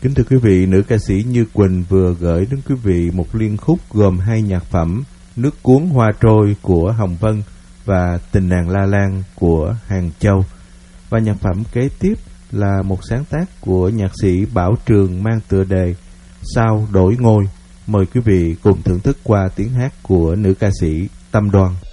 Kính thưa quý vị, nữ ca sĩ Như Quỳnh vừa gửi đến quý vị một liên khúc gồm 2 nhạc phẩm: Nước Cuốn Hoa Trôi của Hồng Vân và Tình Nàng La Lan của Hàng Châu. Và nhạc phẩm kế tiếp là một sáng tác của nhạc sĩ Bảo Trường mang tựa đề Sao Đổi Ngôi. Mời quý vị cùng thưởng thức qua tiếng hát của nữ ca sĩ Tâm Đoan.